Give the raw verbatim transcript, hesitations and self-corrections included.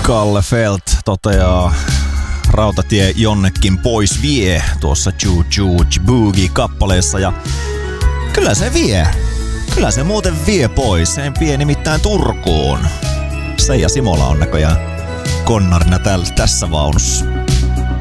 Kalle Felt toteaa rautatie jonnekin pois vie tuossa Choo Choo Boogie kappaleessa ja kyllä se vie. Kyllä se muuten vie pois. Se vie nimittäin Turkuun. Seija Simola on näköjään konnarina täl, tässä vaunussa.